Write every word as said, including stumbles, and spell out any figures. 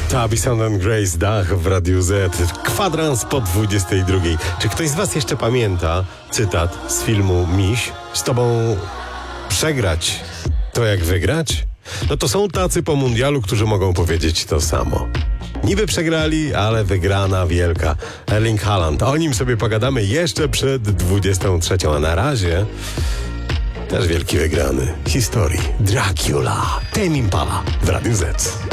Tabby Sound and Grace, Dach w Radiu Z. Kwadrans po dwudziestej drugiej. Czy ktoś z was jeszcze pamięta cytat z filmu Miś? Z tobą przegrać to jak wygrać? No to są tacy po mundialu, którzy mogą powiedzieć to samo. Niby przegrali, ale wygrana wielka. Erling Haaland. O nim sobie pogadamy jeszcze przed dwudziestą trzecią, a na razie też wielki wygrany historii. Dracula. Tame Impala w Radiu Z.